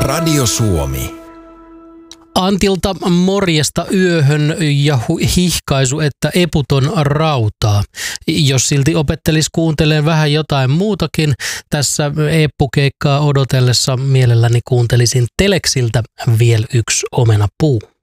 Radio Suomi. Antilta morjesta yöhön ja hihkaisu, että eputon rautaa. Jos silti opettelis kuuntelemaan vähän jotain muutakin, tässä eppukeikkaa odotellessa mielelläni kuuntelisin Teleksiltä Viel yks omenapuu.